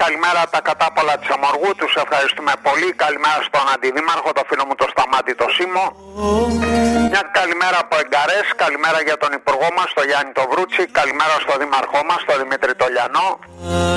καλημέρα τα κατάπολα της Αμοργού, τους ευχαριστούμε πολύ. Καλημέρα στον Αντιδήμαρχο, το φίλο μου το Σταμάτη το Σίμω. Μια καλημέρα από Εγκαρές, καλημέρα για τον Υπουργό μας, τον Γιάννη το Βρούτσι. Καλημέρα στο Δήμαρχό μας, τον Δημήτρη το Λιανό.